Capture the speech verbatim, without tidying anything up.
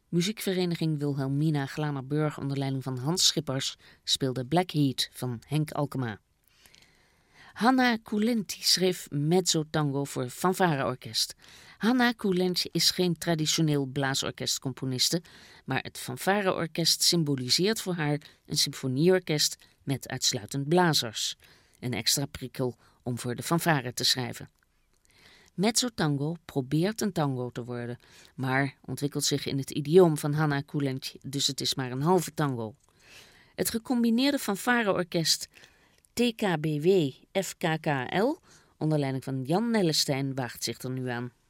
Muziekvereniging Wilhelmina Glanerburg onder leiding van Hans Schippers speelde Blackheath van Henk Alkema. Hanna Kulenti schreef mezzo-tango voor fanfareorkest. Hanna Kulenti is geen traditioneel blaasorkestcomponiste, maar het fanfareorkest symboliseert voor haar een symfonieorkest met uitsluitend blazers. Een extra prikkel om voor de fanfare te schrijven. Mezzo-tango probeert een tango te worden, maar ontwikkelt zich in het idioom van Hanna Kulenti, dus het is maar een halve tango. Het gecombineerde fanfareorkest T K B W F K K L, onder leiding van Jan Nellestein, waagt zich er nu aan.